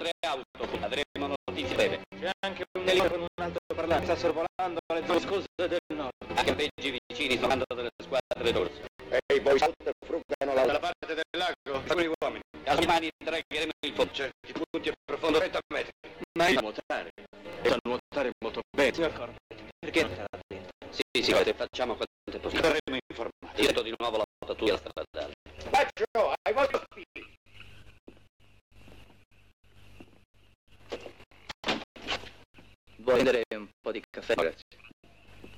altre auto. Avremo notizie breve. C'è anche un elicottero con un altoparlante. Sta sorvolando le zone scose del nord. A campeggi vicini sto andando delle squadre d'orso. E poi salta e fruggano Dalla parte del lago, alcuni uomini. A domani tragheremo il fondo. Certi punti a profondo 30 metri. Ma io nuotare. E sa nuotare molto bene. Signor Corno, perché non sarà dentro? Sì, facciamo quanto è possibile. Saremo informati. Io do di nuovo la potatura stradale. Baggio, hai molto spirito. Vuoi prendere un po' di caffè? Grazie.